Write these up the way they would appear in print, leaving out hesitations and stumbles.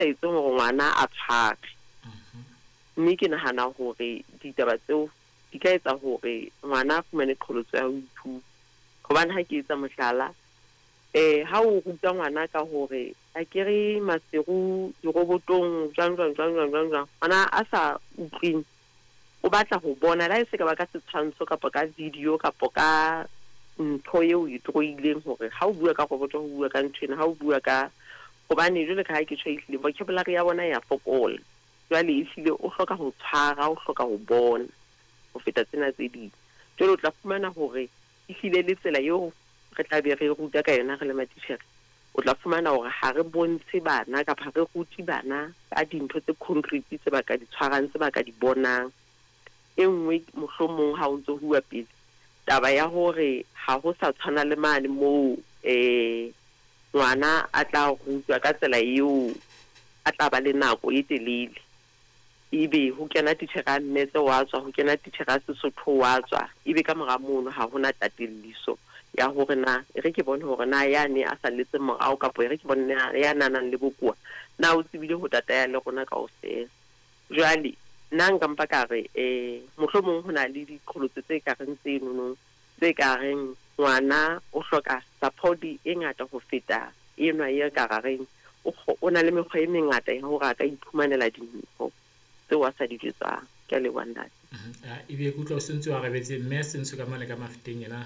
sa etse hore ngwana a tshware mme ke nahana hore ditaba tseo di ka etsa hore ngwana a fumane qholotso ya ho ithuta hobane ha ke etsa mohlala ha o ruta ngwana ka hore a kere maseru dirobotong jwang ngwana a sa utlwing o batla ho bona la se ka ba ka setshwantsho kapa ka video kapa ka ntho eo e troileng hore ha o bua ka roboto ho bua ka nthwena ha o bua ka hobane jwale ka ha ke tshwaile vocabulary ya bona ya fokola jwale e file o hloka ho tshwara o hloka ho bona ho feta tsena tse ding jwale o tla fumana hore e file le tsela eo re tla be re ruta ka yona re le matitjhere o tla fumana hore ha re bontshe bana kapa ha re ruti bana ka dintho tse concrete tse ba ka di tshwarang tse ba ka di bonang e nngwe mohlomong ha o ntso hua pele taba ya hore ha ho sa tshwana le mane moo ngwana a tla rutwa ka tsela eo a tla ba le nako e telele ebe ho kena titjhere nnetse wa tswa ho kena titjhere Sesotho wa tswa ebe ka mora mono ha hona tatelliso ya hore na re ke bone hore na yane a salletse morao kapa re ke bone ya nanang le bokoa na o tsebile ho tataya le rona kaofela jwale nna nka mpa ka re mohlomong ho na le diqholotso tse kareng tseno tse kareng ngwana o hloka support e ngata ho feta enwa ya karareng o na le mekgwa e mengata ya hore a ka iphumanela dintho tseo a sa di jetsang ke le wanda e be go tlo sentse wa rebetse mme sentse ka mane ka mafeteng yena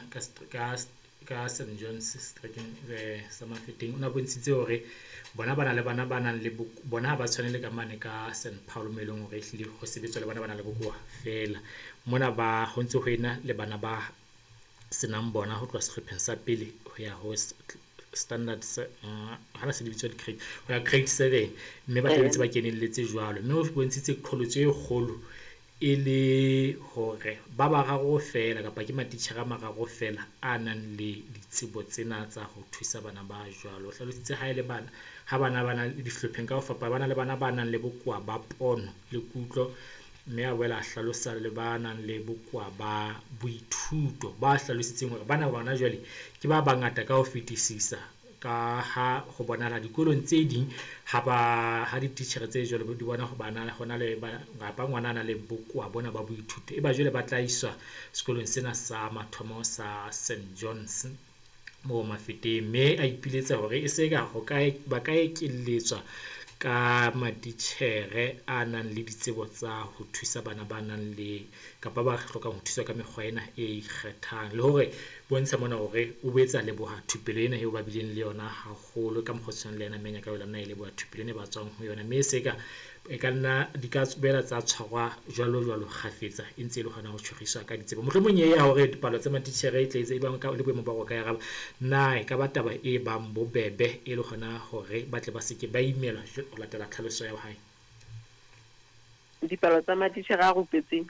ka St John's Stricken sa mafeteng una bontshitse hore bona bana le bana ba nang le bona ba tshwanele ka mane ka St Paul melong hore ehlile ho sebetswa le bana bana le bokoa fela mona ba ho ntse ho ena le bana ba senang bona ho tloha sehlopheng sa pele ho ya ho standard hana se dibitswa di grade ho ya grade 7 mme ba tletse ba kenelletse jwalo mme ho bontshitse kholotso e kgolo e le hore ba bararo fela kapa ke matitjhere a mararo fela a nang le ditsebo tsena tsa ho thusa bana ba jwalo hlalositse ha ile bana ha bana le dihlopheng ka ho fapa bana le bana ba nang le bokoa ba pono le kutlo mme a boela hlalosa le bana le bokoa ba boithuto ba hlalositseng hore bana jwale ke ba bangata ka ho fetisisa ka ha ho bonala dikolong tse ding ha dititjhere tse jwalo di bona ho bana hona le ba ngwana na le bokoa bona ba boithuto e ba jwale ba tla iswa sekolong sena sa mathomo sa St John's mo mafeteng mme a ipiletsa hore e seka ho ba ka ekelletswa ka matitjhere a nang le ditsebo tsa ho thusa bana ba nang le kapa ba hlokang ho thuswa ka mekgwa ena e ikgethang le hore bontsha mona hore o betsa leboha thupelo ena eo ba bileng le yona haholo ka mokgotshwana le yena menya ka yona e leboha thupelo ena ba tswang ho yona mme seka e ka nna di ka bela tsa tshwarwa jwalo kgafetsa e ntse le hona ho tshwariswa ka ditsebo mohlomong ya hore dipalo tsa matitjhere e tletse e bang ka le boemo ba go ka ya na e ka ba taba e bang bobebe e le hona hore ba tle ba seke ba imelwa ho latela tlhaloso ya hae dipalo tsa matitjhere a rupetseng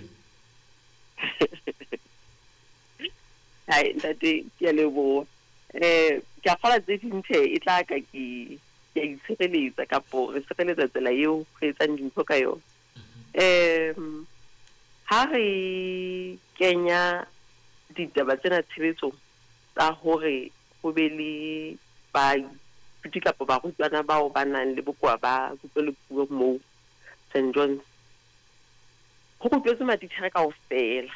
hai ntate ke a leboha ke a fala tse dinthe e tla ka ke ya itshireletsa kapo re sireletsa tsela eo re etsang dintho ka yona ha re kenya ditaba tsena tshebetsong tsa hore ho be le ba puti kapa ba rutwana bao ba nang le bokoa ba kutlo le puo moo St John's ho rutetswe matitjhere kaofela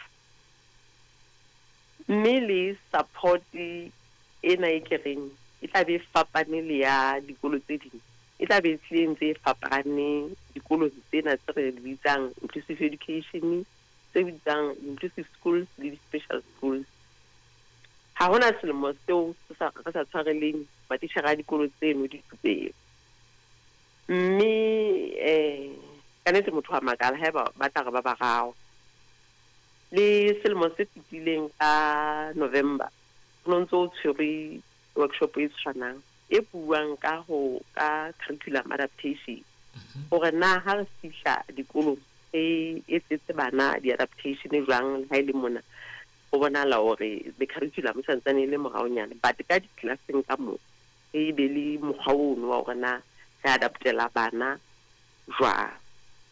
mme le support ena e kereng e tla be fapane le ya dikolo tse ding e tla be tlileng tse fapane dikolong tsena tse re di bitsang inclusive education tse bitsang inclusive schools le special schools ha hona selemo seo se sa tshwareleng matitjhere a dikolo tseno di thupelo mme ka nnete motho a makala haeba ba tla re ba barao le selemo se fetileng ka November ho ntso tshwere workshop e tshwanang e buang ka curriculum adaptation hore na ha re fihla dikolong e etsetse bana di-adaptation jwang ha ile mona ho bonala hore the curriculum e santsane le moraonyana but ka di-classeng ka moo e be le mokgwa ono wa hore na re adaptela bana jwang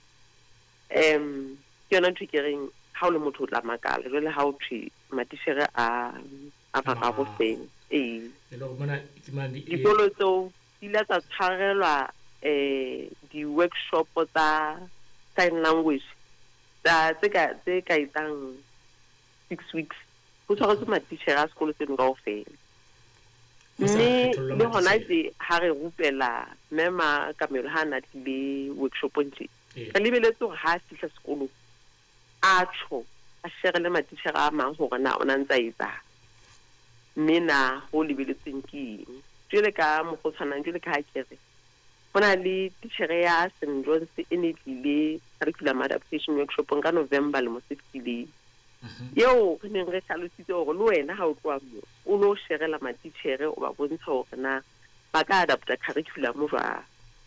ke yona ntho ke reng ha o le motho o tla makala jwale ha o thwe matitjhere a bararo fela dikolo tseo di la tsa tshwarelwa di-workshop tsa sign language tse ka etsang 6 weeks go tshwaretse matitšhere a sekolo seno kaofela mme le gona tse ha re rupela mema kamelo ha na tlile workshop nje re lebeletse gore ha a fihla sekolo a tsho a share le matitšhere a mang gore na ona ntsa etsa mme na go lebeletseng ke eng jele ka mo go tshwanang jele ka ha kere gona le titšhere ya St John's e ne tlile curriculum adaptation workshop ka November le mo 16 yo re neng re hlalositse gore le wena ha o tloa mo o lo sherela matitšhere o ba bontsha gore na ba ka adapta curriculum jwa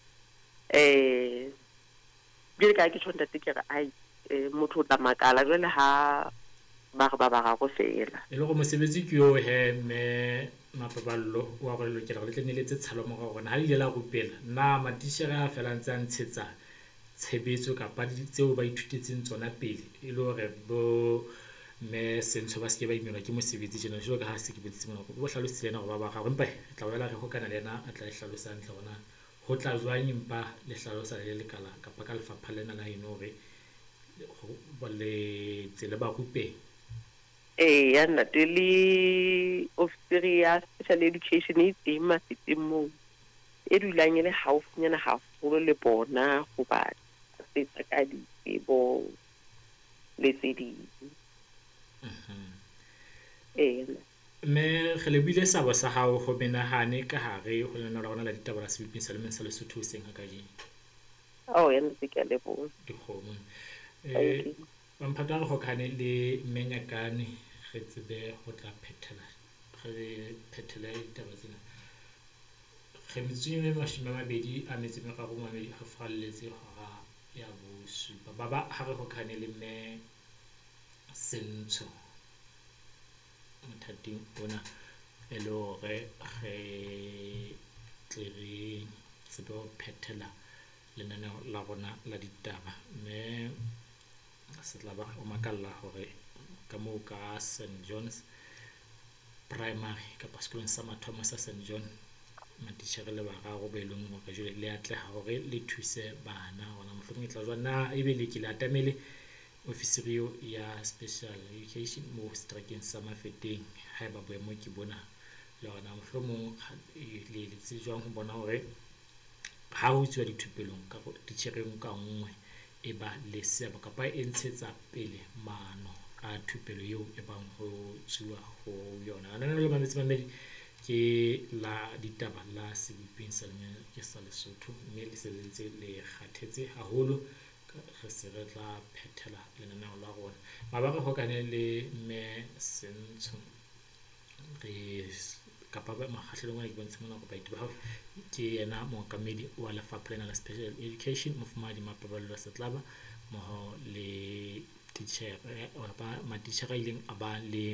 jele ka ke tshwanta tekere ai motho o tla makala jwale ha ba re ba go fela e le go mosebetsi ke yo he me mapaballo wa go lokela go letleneletse tshalo mo ga gona ha ile la go pela na matitšhere a fela ntse a ntshetsa tshebetso kapa tseo ba ithutetseng tsona pele e le gore bo me sentsho ba se ke ba imelwa ke mosebetsi jeno jalo ka ha se ke botsitse mona go hlalositse lena go ba ba ga empa re tla boela re go kana le yena a tla e hlalosang tle gona go tla jwang empa le hlalosa le lekala kapa ka lefapha lena la eno gore go le tsele ba rupe ya nna le ofisiri ya special education e teng mafeteng moo e dulang e le haufinyana haholo le bona go ba setsa ka ditsebo le tse ding me ge le bile sabo sa hao go menagane ka hare go lena la gona la ditaba la sebipin sa le men sa le Lesotho seng ga ka di ya ntse ke le bo dikgomo mphatang go khane le menyakane ge tsebe go tla phethela ge phethela ditaba tsena ge metseng le mashima mabedi a metse me ga go mamedi go falletse ga ya bo supa baba ha re go khane le me sentsho mothating bona e le gore ge tle tsebe go phethela lenaneo la gona la ditaba me se tla ba o makalla gore ka moo ka St John's primary kapa sekolong sa mathomo sa St John matitšhere le ba gago be leng gore jole le atlega gore le thuse bana gona mohlomong e tla jwa na e be le ke le atamele ofisiri ya special education mo strakeng sa Mafeteng ha ba boemo ke bona le gona mohlomong le tsejwang go bona gore ha o tswa dithupelong ka go titšhereng ka nngwe e ba le seabo kapa e ntshetsa pele maano a thupelo yeo e bang go tswa go yona ana le mametsi mamedi ke la ditaba la sebipin sa le ke sa Lesotho mme le sebetse le kgathetse haholo re se re tla phethela lenaneo la rona mabaka go kane le me sentsho re kapa ba makgahlelong a ke bontsha mona go baiti ba hao ke yena mookamedi wa lefapha lena la special education mofumadi mapaballo sa tlaba mo le titšhere ba matitšhere ileng a ba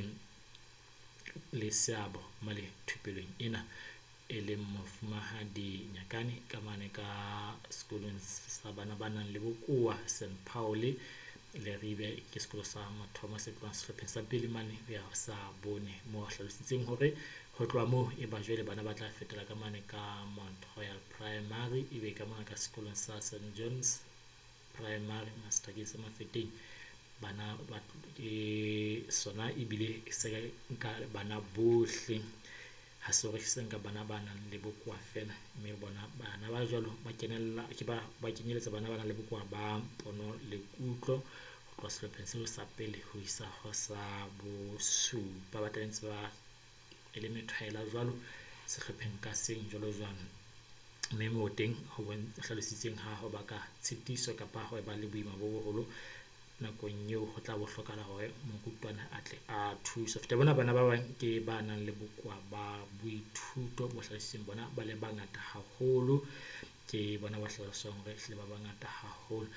le seabo male thupelong ena e le mofumahadi nyakane ka mane ka sekolong sa bana ba nang le bokoa St Paul le ribe ke sekolo sa mathomo se tloang sehlopheng sa pele mane ya sa bone mo hlalositseng hore go tloa mo e ba jwele bana ba tla fetela ka mane ka Mount Royal Primary e be ka mona ka sekolong sa St John's Primary Mastercase sa Mafeteng bana ba sona ebile se ka bana bohle ha se re se nka bana ba nang le bokoa fela mme bona bana ba jwalo ba kenella ke ba kenyeletsa bana ba nang le bokoa ba pono le kutlo go sehlopheng seo sa pele ho isa ho sa bo supa ba tlantse ba ele methaela jwalo sehlopheng ka seng jwalo jwang mme mo teng ho hlalositseng ha ho ba ka tshitiso kapa ho ba le boima bo boholo nakong eo go tla bohlokala hore mokutwana a tle a thuso fete bona bana ba bang ke ba nang le bokoa ba boithuto bo hlalositseng bona ba le bangata haholo ke bona ba hlalosang hore hle ba bangata haholo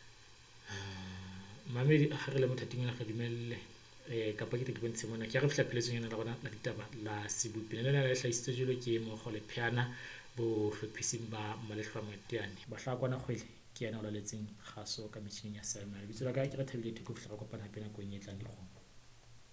mamedi ha re le mothating ena ga dumelle kapa ke bontshe mona ke re fihla pheletsong ena la rona la ditaba la sebupine lena le hlahisitswe jalo ke mo go le phana bo hlophising ba Malehlwa-Mateane ba hlakwana kgwele ke yana o laletseng kgaso ka metšhineng ya Selma lebitso la ka ke re Thabile Thoko fihla go kopana hape nakong e tlang dikgong